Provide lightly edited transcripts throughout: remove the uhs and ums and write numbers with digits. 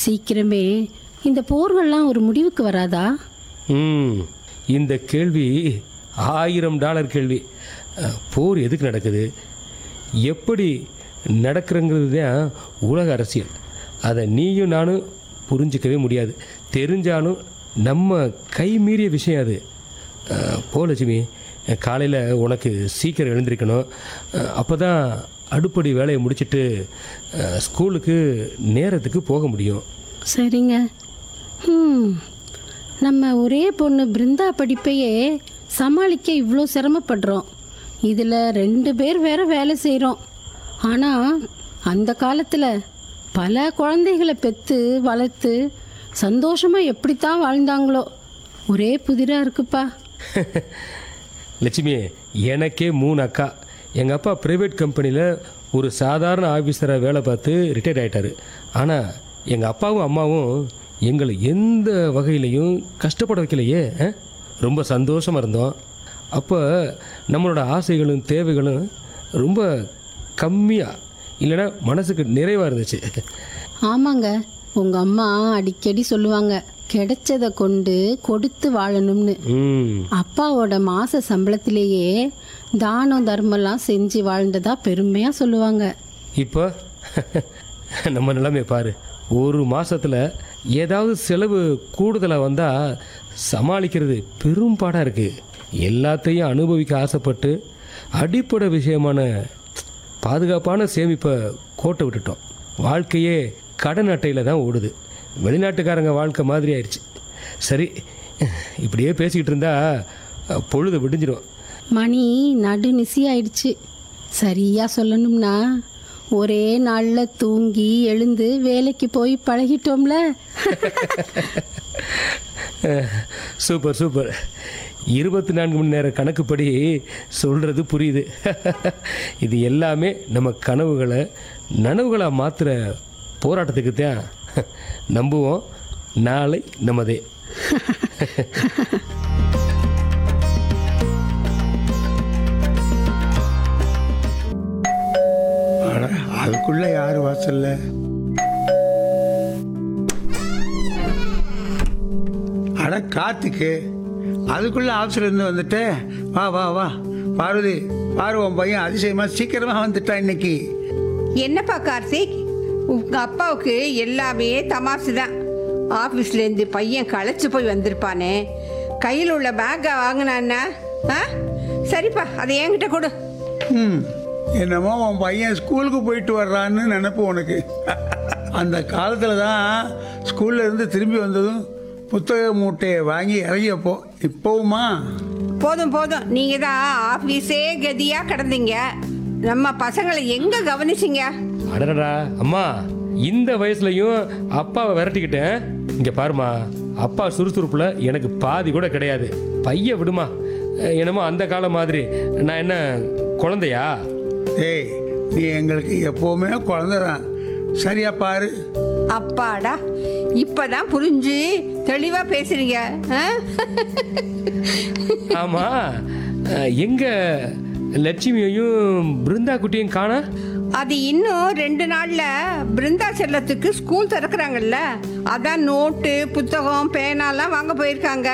சீக்கிரமே இந்த போர்கள்லாம் ஒரு முடிவுக்கு வராதா? ம் இந்த கேள்வி $1000 கேள்வி. போர் எதுக்கு நடக்குது, எப்படி நடக்கிறங்கிறது தான் உலக அரசியல். அதை நீயும் நானும் புரிஞ்சிக்கவே முடியாது. தெரிஞ்சாலும் நம்ம கை மீறிய விஷயம் அது. போ லட்சுமி, காலையில் உனக்கு சீக்கிரம் எழுந்திருக்கணும். அப்போ தான் அடுப்படி வேலையை முடிச்சிட்டு ஸ்கூலுக்கு நேரத்துக்கு போக முடியும். சரிங்க. நம்ம ஒரே பொண்ணு பிருந்தா படிப்பையே சமாளிக்க இவ்வளோ சிரமப்படுறோம். இதில் 2 பேர் வேற வேலை செய்கிறோம். ஆனால் அந்த காலத்தில் பல குழந்தைகளை பெற்று வளர்த்து சந்தோஷமாக எப்படித்தான் வாழ்ந்தாங்களோ, ஒரே புதிராக இருக்குப்பா. லட்சுமி, எனக்கே 3 அக்கா. எங்கள் அப்பா ப்ரைவேட் கம்பெனியில் ஒரு சாதாரண ஆஃபீஸராக வேலை பார்த்து ரிட்டையர்ட் ஆகிட்டார். ஆனால் எங்கள் அப்பாவும் அம்மாவும் எங்களை எந்த வகையிலையும் கஷ்டப்பட வைக்கலையே. ரொம்ப சந்தோஷமாக இருந்தோம். அப்போ நம்மளோட ஆசைகளும் தேவைகளும் ரொம்ப கம்மியாக, இல்லைன்னா மனசுக்கு நிறைவாக இருந்துச்சு. ஆமாங்க, உங்கள் அம்மா அடிக்கடி சொல்லுவாங்க, கிடைச்சதை கொண்டு கொடுத்து வாழணும்னு. அப்பாவோட மாத சம்பளத்திலேயே தானம் தர்மம்லாம் செஞ்சு வாழ்ந்ததா பெருமையாக சொல்லுவாங்க. இப்போ நம்ம நிலைமை பாரு. ஒரு மாதத்தில் ஏதாவது செலவு கூடுதலாக வந்தால் சமாளிக்கிறது பெரும்பாடாக இருக்குது. எல்லாத்தையும் அனுபவிக்க ஆசைப்பட்டு அடிப்படை விஷயமான பாதுகாப்பான சேமிப்பை கோட்டை விட்டுட்டோம். வாழ்க்கையே கடன் அட்டையில் தான் ஓடுது. வெளிநாட்டுக்காரங்க வாழ்க்கை மாதிரி ஆயிடுச்சு. சரி, இப்படியே பேசிக்கிட்டு இருந்தா பொழுது விடிஞ்சிடும். மணி நடு நிசி ஆயிடுச்சு. சரியாக சொல்லணும்னா ஒரே நாளில் தூங்கி எழுந்து வேலைக்கு போய் பழகிட்டோம்ல. Super super. 24 மணி நேர கணக்குப்படி சொல்கிறது புரியுது. இது எல்லாமே நம்ம கனவுகளை நனவுகளாக மாற்றுற போராட்டத்துக்கு தான். நம்புவோம், நாளை நமதே. அதுக்குள்ள யார் வாசல்ல? அட கார்த்திக்கு, அதுக்குள்ள ஆஃபீஸ்ல இருந்து வந்துட்டு வா வா வா. பார்வதி, உன் பையன் அதிசயமா சீக்கிரமா வந்துட்டான் இன்னைக்கு. என்னப்பா கார்த்திக், உங்க அப்பாவுக்கு எல்லாமே தமாசு தான். ஆஃபீஸ்லேருந்து பையன் களைச்சு போய் வந்திருப்பானே, கையில் உள்ள பேக்கை வாங்கினான்னா? சரிப்பா, அதை என்கிட்ட கொடு. என்னமோ உன் பையன் ஸ்கூலுக்கு போயிட்டு வர்றான்னு நினைப்பு உனக்கு. அந்த காலத்தில் தான் ஸ்கூல்ல இருந்து திரும்பி வந்ததும் புத்தக மூட்டையை வாங்கி இறங்கியப்போ. இப்போவுமா? போதும் போதும், நீங்கள் தான் ஆஃபீஸே கதியாக கிடந்தீங்க. நம்ம பசங்களை எங்கே கவனிச்சிங்க? அடடா அம்மா, இந்த வயசுலையும் அப்பாவை விரட்டிக்கிட்டேன். இங்கே பாருமா, அப்பா சுறுசுறுப்பில் எனக்கு பாதி கூட கிடையாது. பைய விடுமா. என்னமோ அந்த காலம் மாதிரி நான் என்ன குழந்தையா? ஏய், நீ எங்களுக்கு எப்போவுமே குழந்தைதான். சரியா பாரு. அப்பாடா, இப்பதான் புரிஞ்சு தெளிவா பேசுறீங்க. ஆமா, எங்க லட்சுமியையும் பிருந்தா குட்டியும் காண? அது இன்னும் 2 நாள்ல பிருந்தா செல்லத்துக்கு ஸ்கூல் திறக்கிறாங்கல்ல, அதான் நோட்டு புத்தகம் பேனாலாம் வாங்க போயிருக்காங்க.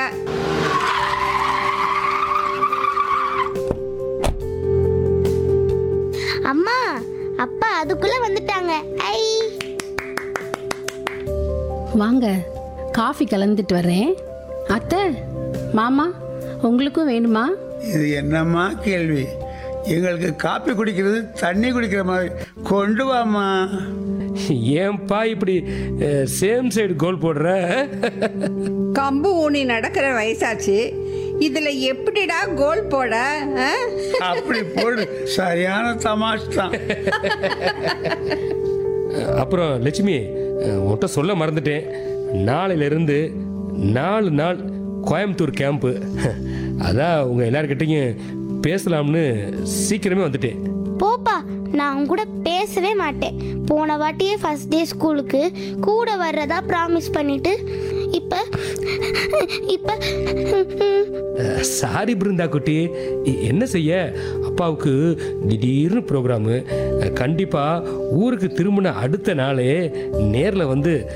அம்மா, அப்பா அதுக்குள்ள வந்துட்டாங்க. ஐ, வாங்க, காஃபி கலந்துட்டு வரேன். அத்தை, மாமா, உங்களுக்கும் வேணுமா? இது என்னம்மா கேள்வி? எங்களுக்கு காப்பி குடிக்கிறது தண்ணி குடிக்கிற மாதிரி. கொண்டு வாமா. ஏன்பா இப்படி சேம் சைடு கோல் போடுற? கம்பு ஊனி நடக்கிற வயசாச்சு, இதுல எப்படிடா கோல் போட? அப்படி போடு, சரியான தமாஷ் தான். அப்புறம் லட்சுமி, உன்கிட்ட சொல்ல மறந்துட்டேன். நாளையிலிருந்து 4 நாள் கோயம்புத்தூர் கேம்ப்பு. அதான் உங்க எல்லார்கிட்டையும் பேசலாம்னு சீக்கிரமே வந்துட்டேன். போப்பா, நான் உன் கூட பேசவே மாட்டேன். போன வாட்டியே ஃபர்ஸ்ட் டே ஸ்கூலுக்கு கூட வர்றதா ப்ராமிஸ் பண்ணிட்டு இப்ப சாரி பிருந்தா குட்டி, என்ன செய்ய, அப்பாவுக்கு திடீர்னு ப்ரோக்ராமு. கண்டிப்பாக ஊருக்கு திரும்பின அடுத்த நாளே நேரில் வந்து